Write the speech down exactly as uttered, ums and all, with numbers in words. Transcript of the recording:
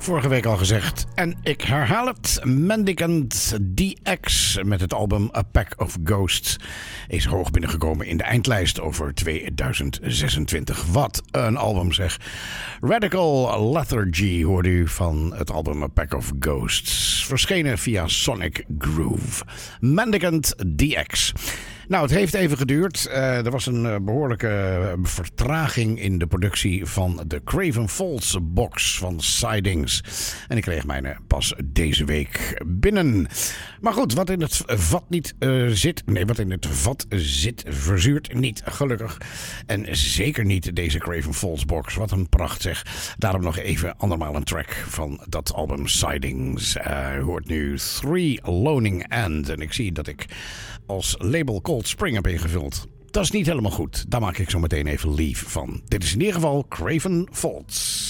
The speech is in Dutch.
vorige week al gezegd. En ik herhaal het. Mendicant D X met het album A Pack of Ghosts is hoog binnengekomen in de eindlijst over tweeduizend zesentwintig. Wat een album zeg. Radical Lethargy hoorde u van het album A Pack of Ghosts. Verschenen via Sonic Groove. Mendicant D X. Nou, het heeft even geduurd. Uh, er was een uh, behoorlijke uh, vertraging in de productie van de Craven Falls box van Sidings. En ik kreeg mijne pas deze week binnen. Maar goed, wat in het vat niet uh, zit... Nee, wat in het vat zit, verzuurt niet, gelukkig. En zeker niet deze Craven Falls box. Wat een pracht zeg. Daarom nog even andermaal een track van dat album Sidings. Uh, u hoort nu Three Loaning End. En ik zie dat ik als label Cold Spring heb ingevuld. Dat is niet helemaal goed. Daar maak ik zo meteen even leave van. Dit is in ieder geval Craven Falls.